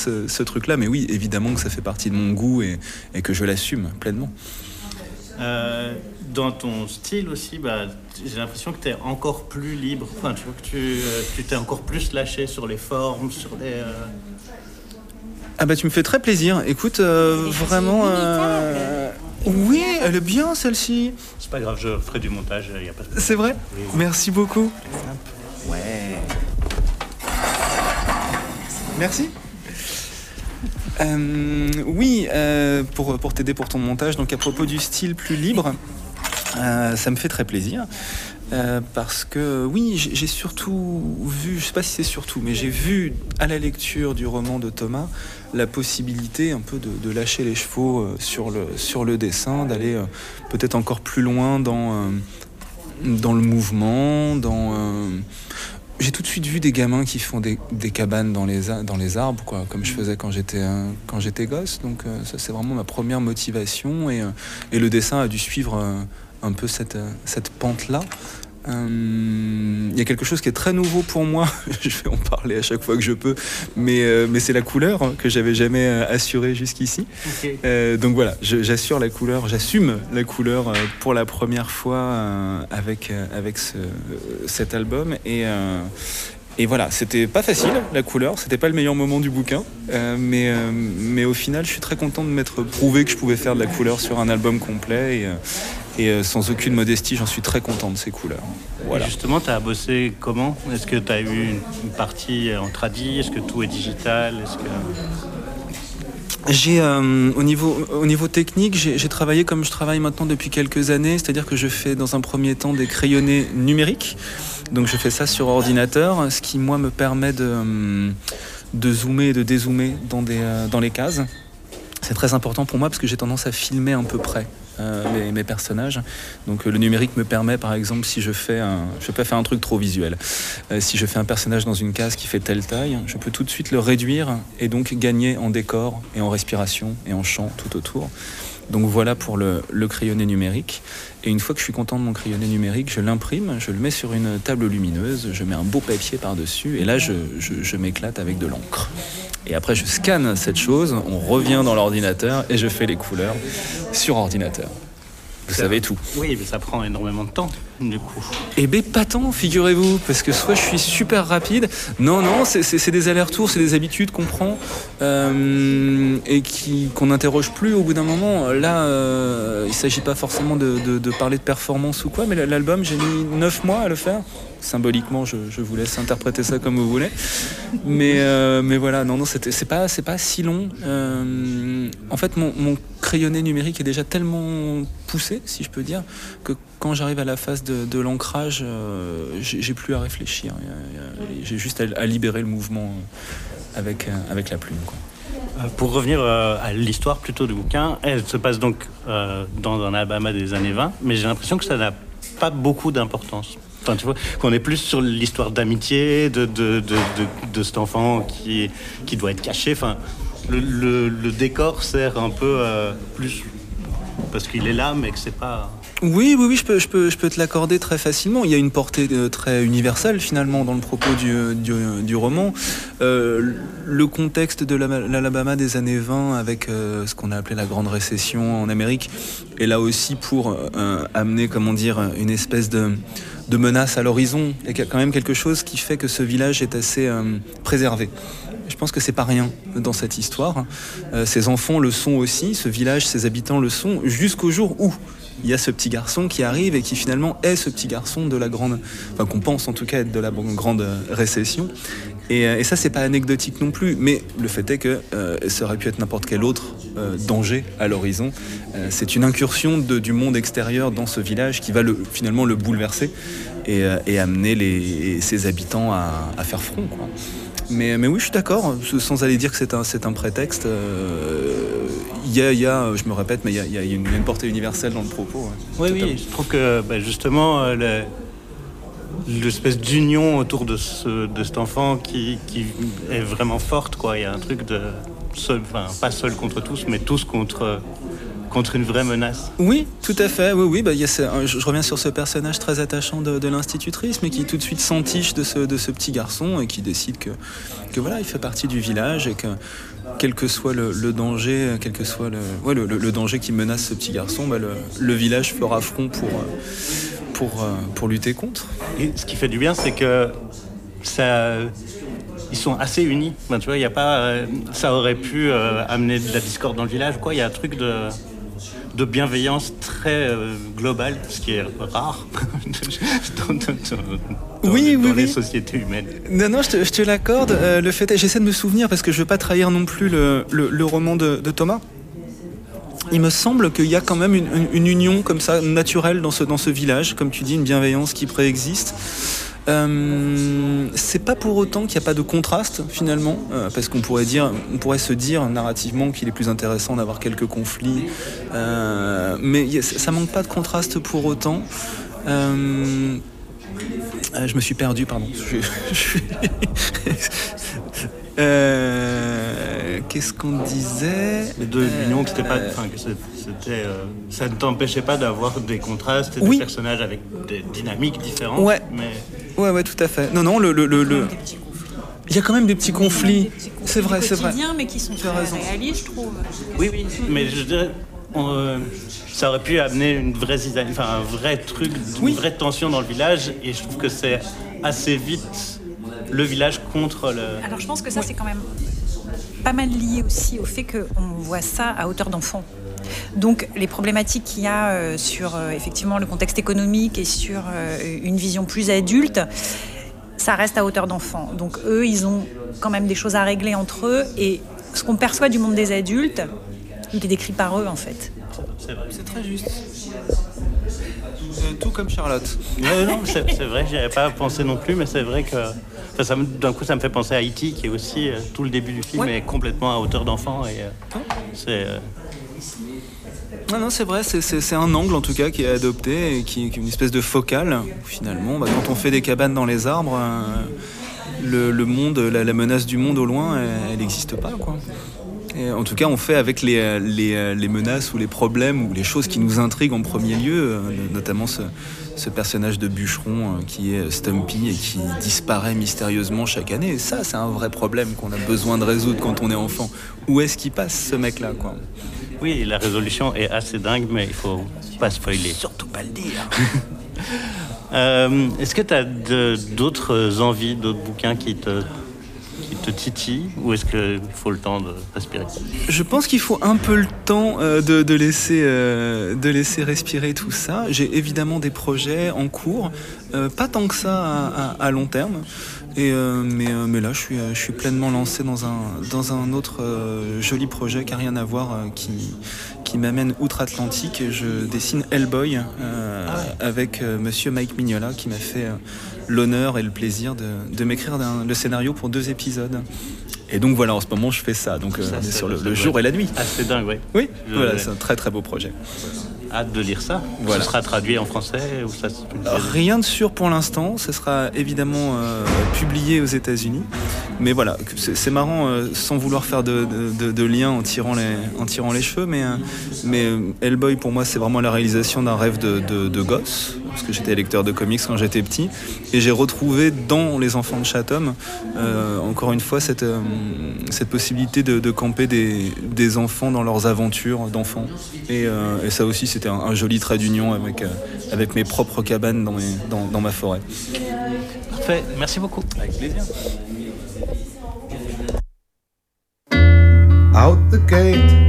ce truc-là. Mais oui, évidemment que ça fait partie de mon goût et que je l'assume pleinement. Dans ton style aussi, j'ai l'impression que tu es encore plus libre. Enfin, tu vois que tu t'es encore plus lâché sur les formes, sur les... Ah bah tu me fais très plaisir. Écoute, vraiment... Oui, elle est bien celle-ci. C'est pas grave, je ferai du montage, y a pas de problème. C'est vrai ? Oui. Merci beaucoup. Ouais. Merci. Oui, pour t'aider pour ton montage, donc à propos du style plus libre, ça me fait très plaisir. Parce que oui, j'ai surtout vu, je sais pas si c'est surtout, mais j'ai vu à la lecture du roman de Thomas la possibilité un peu de lâcher les chevaux sur le dessin, d'aller peut-être encore plus loin dans le mouvement, j'ai tout de suite vu des gamins qui font des cabanes dans les arbres, quoi, comme je faisais quand j'étais gosse. Donc ça, c'est vraiment ma première motivation. Et le dessin a dû suivre un peu cette pente-là. Il y a quelque chose qui est très nouveau pour moi. Je vais en parler à chaque fois que je peux, mais c'est la couleur que j'avais jamais assurée jusqu'ici. Okay. Donc voilà, j'assume la couleur pour la première fois avec cet album et voilà, c'était pas facile la couleur, c'était pas le meilleur moment du bouquin, mais au final, je suis très content de m'être prouvé que je pouvais faire de la couleur sur un album complet et sans aucune modestie, j'en suis très content de ces couleurs. Voilà. Et justement, tu as bossé comment ? Est-ce que tu as eu une partie en tradi ? Est-ce que tout est digital ? J'ai au niveau technique, j'ai travaillé comme je travaille maintenant depuis quelques années, c'est-à-dire que je fais dans un premier temps des crayonnés numériques. Donc je fais ça sur ordinateur, ce qui moi me permet de zoomer et de dézoomer dans les cases. C'est très important pour moi parce que j'ai tendance à filmer un peu près mes personnages. Donc le numérique me permet, par exemple, si je vais pas faire un truc trop visuel. Si je fais un personnage dans une case qui fait telle taille, je peux tout de suite le réduire et donc gagner en décor et en respiration et en champ tout autour. Donc voilà pour le crayonné numérique. Et une fois que je suis content de mon crayonné numérique, je l'imprime, je le mets sur une table lumineuse, je mets un beau papier par-dessus et là je m'éclate avec de l'encre. Et après je scanne cette chose, on revient dans l'ordinateur et je fais les couleurs sur ordinateur. Vous savez tout. Oui, mais ça prend énormément de temps, du coup. Eh bien, pas tant, figurez-vous, parce que soit je suis super rapide, non, c'est des allers-retours, c'est des habitudes qu'on prend et qu'on n'interroge plus au bout d'un moment. Là, il ne s'agit pas forcément de parler de performance ou quoi, mais l'album, j'ai mis 9 mois à le faire. Symboliquement, je vous laisse interpréter ça comme vous voulez. Mais voilà, non, c'est pas si long. En fait, mon crayonné numérique est déjà tellement poussé, si je peux dire, que quand j'arrive à la phase de l'ancrage, j'ai plus à réfléchir. J'ai juste à libérer le mouvement avec la plume, quoi. Pour revenir à l'histoire plutôt du bouquin, elle se passe donc dans un Alabama des années 20, mais j'ai l'impression que ça n'a pas beaucoup d'importance. Enfin, tu vois, qu'on est plus sur l'histoire d'amitié, de cet enfant qui doit être caché. Enfin, le décor sert un peu plus parce qu'il est là, mais que c'est pas... Oui, je peux te l'accorder très facilement. Il y a une portée très universelle finalement dans le propos du roman. Le contexte de l'Alabama des années 20 avec ce qu'on a appelé la grande récession en Amérique est là aussi pour amener, comment dire, une espèce de menace à l'horizon. Il y a quand même quelque chose qui fait que ce village est assez préservé. Je pense que c'est pas rien dans cette histoire. Ces enfants le sont aussi, ce village, ses habitants le sont, jusqu'au jour où il y a ce petit garçon qui arrive et qui finalement est ce petit garçon de la grande, enfin qu'on pense en tout cas être de la grande récession. Et ça, c'est pas anecdotique non plus, mais le fait est que ça aurait pu être n'importe quel autre danger à l'horizon. C'est une incursion du monde extérieur dans ce village qui va finalement le bouleverser et amener ses habitants à faire front, quoi. Mais oui, je suis d'accord, sans aller dire que c'est un prétexte. Il y a, je me répète, mais il y a une portée universelle dans le propos. Ouais, oui, je trouve que justement, l'espèce d'union autour de cet enfant qui est vraiment forte, quoi. Il y a un truc de seul, enfin pas seul contre tous, mais tous contre contre une vraie menace. Oui, tout à fait. Oui. Bah, je reviens sur ce personnage très attachant de l'institutrice, mais qui tout de suite s'entiche de ce petit garçon et qui décide que voilà, il fait partie du village et que quel que soit le danger, quel que soit le danger qui menace ce petit garçon, bah, le village fera front pour lutter contre. Et ce qui fait du bien, c'est que ils sont assez unis. Ben, tu vois, y a pas, ça aurait pu amener de la discorde dans le village. Il y a un truc de bienveillance très globale, ce qui est rare dans les sociétés humaines. Non, je te l'accorde. Le fait j'essaie de me souvenir, parce que je ne veux pas trahir non plus le roman de Thomas. Il me semble qu'il y a quand même une union comme ça, naturelle dans ce village, comme tu dis, une bienveillance qui préexiste. C'est pas pour autant qu'il n'y a pas de contraste finalement, parce qu'on pourrait se dire narrativement qu'il est plus intéressant d'avoir quelques conflits, mais ça manque pas de contraste pour autant. Je me suis perdu, pardon. Qu'est-ce qu'on disait ? De l'union, que c'était pas, ça ne t'empêchait pas d'avoir des contrastes et des personnages avec des dynamiques différentes. Ouais, tout à fait. Non, il y a quand même des petits conflits. C'est vrai. Quotidiens, mais qui sont très réalistes, je trouve. Oui, mais je dirais, ça aurait pu amener un vrai truc, une vraie tension dans le village, et je trouve que c'est assez vite le village contre le... Alors je pense que ça, c'est quand même pas mal lié aussi au fait qu'on voit ça à hauteur d'enfant. Donc les problématiques qu'il y a sur effectivement le contexte économique et sur une vision plus adulte, ça reste à hauteur d'enfant. Donc eux, ils ont quand même des choses à régler entre eux, et ce qu'on perçoit du monde des adultes, il est décrit par eux en fait. C'est vrai. C'est très juste. Tout comme Charlotte. Non, c'est vrai, j'y avais pas pensé non plus, mais c'est vrai que d'un coup ça me fait penser à E.T. qui est aussi tout le début du film est complètement à hauteur d'enfant, et c'est... Non, c'est vrai, c'est un angle en tout cas qui est adopté et qui est une espèce de focale. Finalement, quand on fait des cabanes dans les arbres, le monde, la menace du monde au loin, elle n'existe pas, quoi. Et en tout cas, on fait avec les menaces ou les problèmes ou les choses qui nous intriguent en premier lieu, notamment ce personnage de bûcheron qui est Stumpy et qui disparaît mystérieusement chaque année. Et ça, c'est un vrai problème qu'on a besoin de résoudre quand on est enfant. Où est-ce qu'il passe, ce mec-là, quoi ? Oui, la résolution est assez dingue, mais il faut pas spoiler. Surtout pas le dire. Est-ce que tu as d'autres envies, d'autres bouquins qui te titillent, ou est-ce qu'il faut le temps de respirer ? Je pense qu'il faut un peu le temps de laisser respirer tout ça. J'ai évidemment des projets en cours, pas tant que ça à long terme. Mais là, je suis pleinement lancé dans un autre joli projet qui n'a rien à voir, qui m'amène outre-Atlantique. Je dessine Hellboy avec monsieur Mike Mignola, qui m'a fait l'honneur et le plaisir de m'écrire le scénario pour 2 épisodes. Et donc voilà, en ce moment, je fais ça. Donc on est sur le jour et la nuit. Ah, c'est dingue, oui. Oui, voilà, c'est un très très beau projet. Hâte de lire ça. Voilà. Ce sera traduit en français ou ça... Rien de sûr pour l'instant. Ce sera évidemment publié aux États-Unis. Mais voilà, c'est marrant, sans vouloir faire de lien en tirant les cheveux. Mais Hellboy, pour moi, c'est vraiment la réalisation d'un rêve de gosse. Parce que j'étais lecteur de comics quand j'étais petit. Et j'ai retrouvé dans Les Enfants de Chatham, encore une fois, cette possibilité de camper des enfants dans leurs aventures d'enfants. Et ça aussi, c'était un joli trait d'union avec mes propres cabanes dans ma forêt. Parfait, merci beaucoup. Avec plaisir. Out the gate